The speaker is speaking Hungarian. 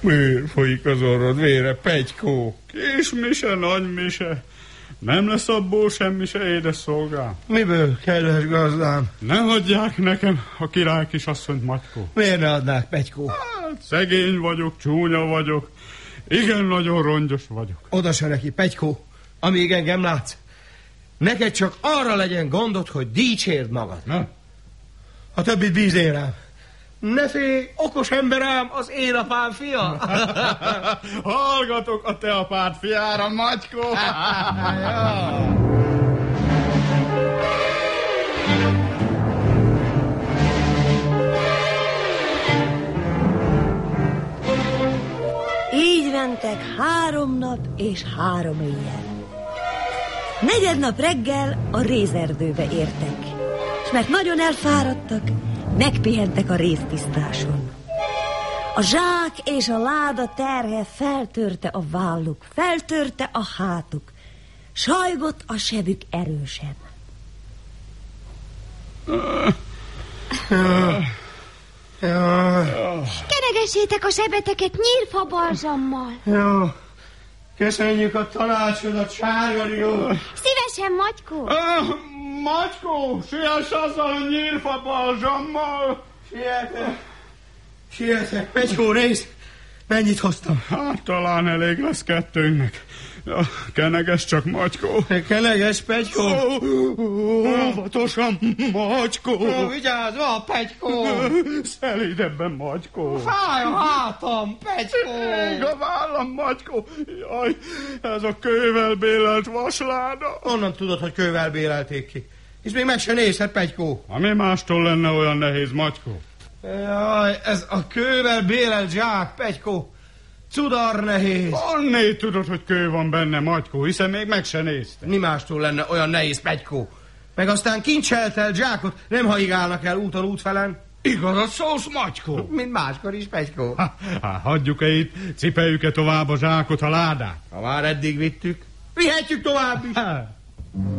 Miért folyik az orrod vére, Petykó? Kis mise, nagy mise. Nem lesz abból semmi se, édes szolgám. Miből, kedves gazdám? Ne adják nekem a király kisasszonyt, Matykó. Miért ne adnák, Petykó? Hát, szegény vagyok, csúnya vagyok. Igen, nagyon rongyos vagyok. Oda se neki, Petykó, amíg engem látsz. Neked csak arra legyen gondod, hogy dicsérd magad. Na? A többit bízél rám. Ne félj, okos ember ám, az én apám fia. Hallgatok a te apád fiára, Matykó. Így mentek 3 nap és 3 éjjel. Negyednap reggel a rézerdőbe értek, és mert nagyon elfáradtak, megpihentek a réztisztáson. A zsák és a láda terhe feltörte a válluk, feltörte a hátuk, sajgott a sebük erősen. Kenegessétek a sebeteket nyírfabalzsammal. Jó, köszönjük a tanácsodat, Sárgarió. Szívesen, Matykó. Matykó, siess azzal a nyírfabalzsammal. Sietek, Petykó, nézd, mennyit hoztam. Hát talán elég lesz kettőnknek. Ja, keneges csak, Matykó. Keneges, Petykó. Óvatosan, Matykó. Vigyázz, Petykó. Szelídebben, Matykó. Fáj a hátam, Petykó. Ég a vállam, Matykó. Jaj, ez a kővel bélelt vasláda. Honnan tudod, hogy kővel bélelték ki? És még meg se nézhet, Petykó. Ami mástól lenne olyan nehéz, Matykó? Jaj, ez a kővel bélelt zsák, Petykó. Cudar nehéz. Annét tudod, hogy kő van benne, Matykó, hiszen még meg se nézte. Mi mástól lenne olyan nehéz, Petykó? Meg aztán kincseltelt zsákot nem haigálnak el úton útfelen. Igazat szólsz, Matykó? Mint máskor is, Petykó. Hagyjuk-e itt, cipeljük-e tovább a zsákot, a ládát? Ha már eddig vittük, vihetjük tovább is.